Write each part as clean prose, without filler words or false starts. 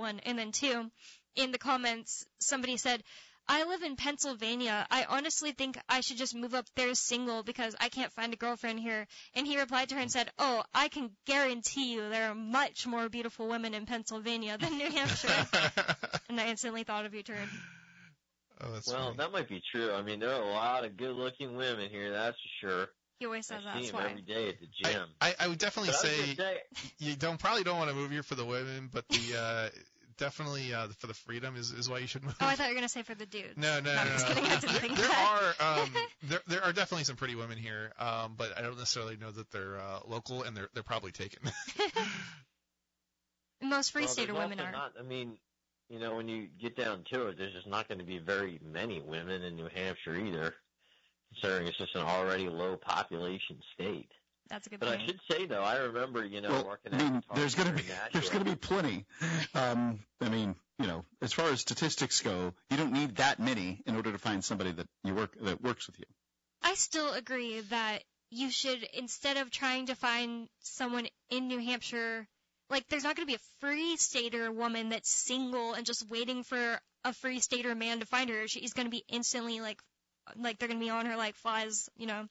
one. And then 2, in the comments, somebody said, I live in Pennsylvania. I honestly think I should just move up there single because I can't find a girlfriend here. And he replied to her and said, oh, I can guarantee you there are much more beautiful women in Pennsylvania than New Hampshire. And I instantly thought of you, Turd. Oh, that's well, funny. that might be true. I mean, there are a lot of good-looking women here, that's for sure. He always says I that's see them why. every day at the gym. I would definitely say say you probably don't want to move here for the women, but the definitely for the freedom is why you should move. Oh, I thought you were gonna say for the dudes. No. I'm just kidding. I didn't think that. There are definitely some pretty women here, but I don't necessarily know that they're local, and they're probably taken. Most free stater women are. Not, I mean, you know, when you get down to it, there's just not going to be very many women in New Hampshire either, considering it's just an already low population state. That's a good but point. I should say, though, I remember, you know, working at I mean, there's going to be plenty. I mean, you know, as far as statistics go, you don't need that many in order to find somebody that works with you. I still agree that you should, instead of trying to find someone in New Hampshire, like there's not going to be a free stater woman that's single and just waiting for a free stater man to find her. She's going to be instantly like they're going to be on her like flies, you know.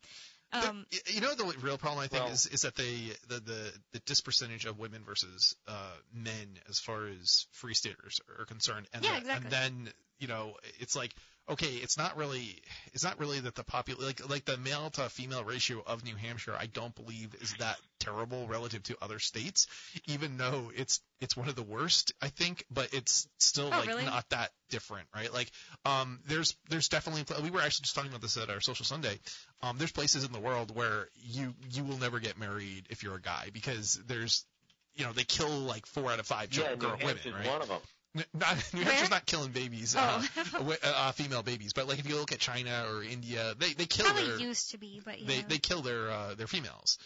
You know, the real problem I think is that the dispercentage of women versus men as far as free staters are concerned, and exactly. And then you know it's like, okay, it's not really that the like the male to female ratio of New Hampshire I don't believe is that terrible relative to other states, even though it's one of the worst I think, but it's still really? Not that different, right? Like there's definitely, we were actually just talking about this at our Social Sunday. There's places in the world where you will never get married if you're a guy because there's, you know, they kill like 4 out of 5 women, right? One of them. New Hampshire's not killing babies, female babies, but like if you look at China or India, they kill probably used to be, but yeah. They kill their females.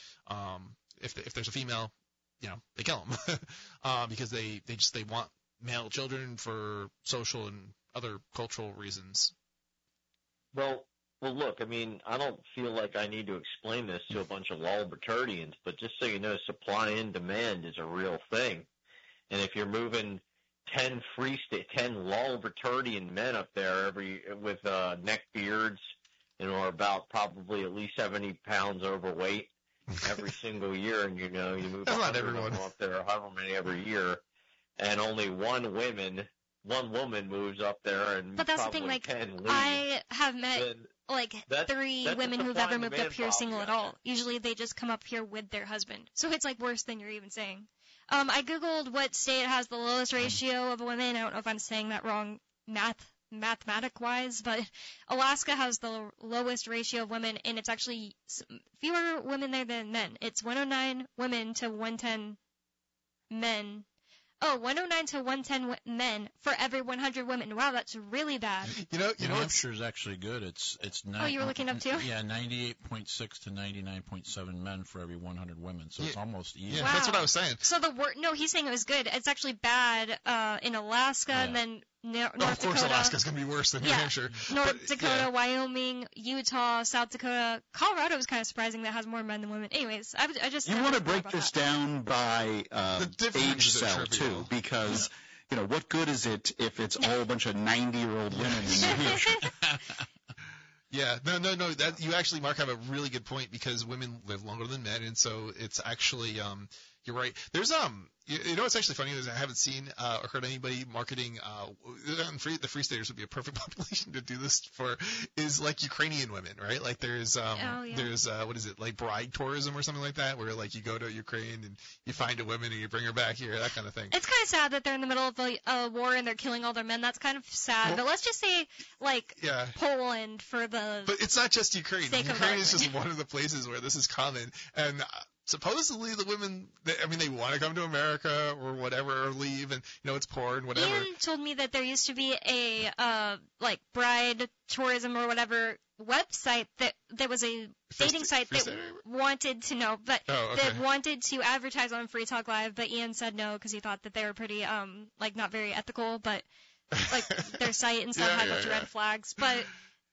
If there's a female, you know, they kill them because they want male children for social and other cultural reasons. Well, look, I mean, I don't feel like I need to explain this to a bunch of Lolbertardians, but just so you know, supply and demand is a real thing. And if you're moving 10 Lolbertardian men up there with neck beards, you know, are about probably at least 70 pounds overweight every single year, and you know, you move not everyone up there, however many every year, and only one woman moves up there, and but that's the thing, like, 10 leave. I have met like 3 women who've ever moved up here single at all. Usually they just come up here with their husband. So it's like worse than you're even saying. I Googled what state has the lowest ratio of women. I don't know if I'm saying that wrong mathematic-wise, but Alaska has the lowest ratio of women, and it's actually fewer women there than men. It's 109 women to 110 men. Oh, 109 to 110 men for every 100 women. Wow, that's really bad. You know, New Hampshire's actually good. It's Oh, you were looking up too? Yeah, 98.6 to 99.7 men for every 100 women. So it's almost even. Yeah, wow. That's what I was saying. So no, he's saying it was good. It's actually bad in Alaska and then North Dakota. Of course, Alaska's going to be worse than New Hampshire. North Dakota, Wyoming, Utah, South Dakota. Colorado is kind of surprising that has more men than women. Anyways, I just... You want to break this down by age cell, too, because, you know, what good is it if it's all a bunch of 90-year-old women in New Hampshire? Yeah, no. That you actually, Mark, have a really good point because women live longer than men, and so it's actually you're right. There's you know what's actually funny is I haven't seen or heard anybody marketing the Free Staters would be a perfect population to do this for is like Ukrainian women, right? Like there's there's what is it, like bride tourism or something like that, where like you go to Ukraine and you find a woman and you bring her back here, that kind of thing. It's kind of sad that they're in the middle of a war and they're killing all their men. That's kind of sad. Well, but let's just say like Poland for the. But it's not just Ukraine. Ukraine is just one of the places where this is common, and supposedly the women, they want to come to America or whatever, or leave, and you know it's poor and whatever. Ian told me that there used to be a like bride tourism or whatever website that there was a dating site that wanted to know, but that wanted to advertise on Free Talk Live, but Ian said no because he thought that they were pretty like not very ethical, but like their site and stuff had a bunch of red flags. But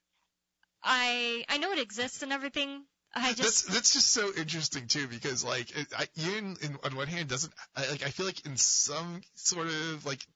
I know it exists and everything. That's just so interesting too, because like Ian on one hand doesn't I feel like in some sort of like